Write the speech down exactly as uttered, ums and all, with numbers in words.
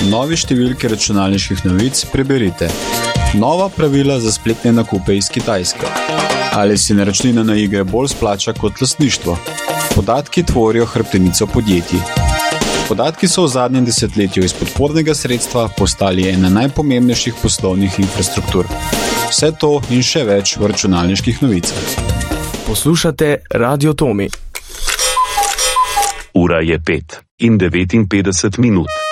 novi številki računalniških novic preberite: nova pravila za spletne nakupe iz Kitajske. Ali si naročnina na igre bolj splača kot lastništvo? Podatki tvorijo hrbtenico podjetij. Podatki so v zadnjem desetletju iz podpornega sredstva postali ena najpomembnejših poslovnih infrastruktur. Vse to in še več v računalniških novicah. Poslušate Radio Tomi. Ura je pet in devetinpetdeset minut.